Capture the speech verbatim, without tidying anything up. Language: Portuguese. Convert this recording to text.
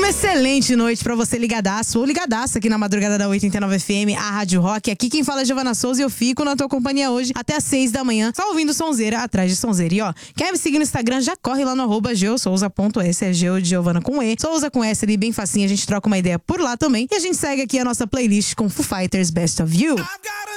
Uma excelente noite pra você ligadaço ou ligadaça aqui na madrugada da oitenta e nove F M, a Rádio Rock. Aqui quem fala é Giovana Souza e eu fico na tua companhia hoje até às seis da manhã, só ouvindo sonzeira atrás de sonzeira. E ó, quer me seguir no Instagram, já corre lá no arroba geosouza ponto s, é Geo de Giovana com E, Souza com S ali, bem facinho, a gente troca uma ideia por lá também. E a gente segue aqui a nossa playlist com Foo Fighters Best of You.